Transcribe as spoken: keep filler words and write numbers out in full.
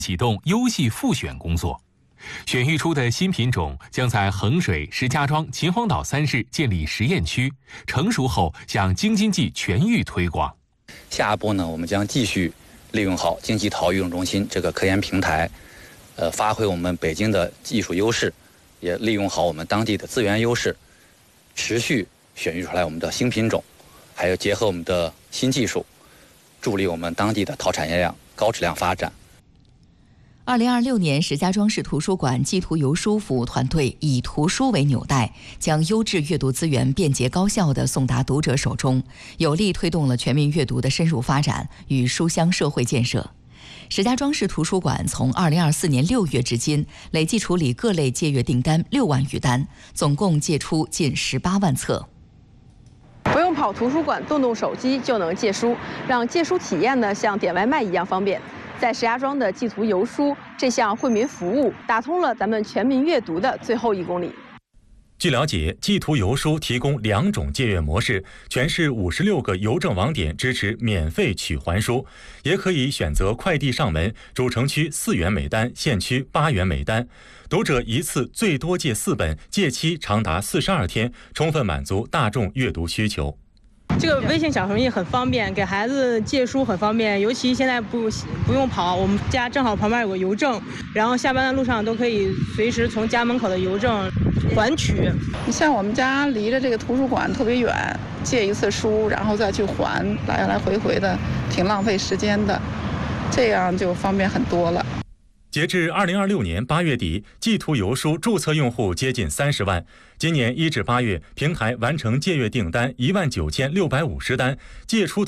启动优系复选工作。选育出的新品种将在衡水、石家庄、秦皇岛三市建立实验区，成熟后向京津冀全域推广。 下一步呢，我们将继续利用好京畿陶育种中心这个科研平台，呃，发挥我们北京的技术优势，也利用好我们当地的资源优势，持续选育出来我们的新品种，还有结合我们的新技术，助力我们当地的陶产业链高质量发展。 二零二六年，石家庄市图书馆寄图邮书服务团队以图书为纽带，将优质阅读资源便捷高效地送达读者手中，有力推动了全民阅读的深入发展与书香社会建设。石家庄市图书馆从二零二四年六月至今，累计处理各类借阅订单六万余单，总共借出近十八万册。 不用跑图书馆，动动手机就能借书，让借书体验呢像点外卖一样方便。在石家庄的寄图邮书这项惠民服务，打通了咱们全民阅读的最后一公里。 据了解，寄图邮书提供两种借阅模式，全市五十六个邮政网点支持免费取还书，也可以选择快递上门，主城区四元每单，县区八元每单。读者一次最多借四本，借期长达四十二天，充分满足大众阅读需求。 这个微信小程序很方便，给孩子借书很方便，尤其现在不不用跑，我们家正好旁边有个邮政，然后下班的路上都可以随时从家门口的邮政还取。 你像我们家离着这个图书馆特别远，借一次书然后再去还，来来回回的，挺浪费时间的，这样就方便很多了。 截至二零二六年八月底，寄图邮书注册用户接近三十万。今年一至八月，平台完成借阅订单一万九千六百五十单，借出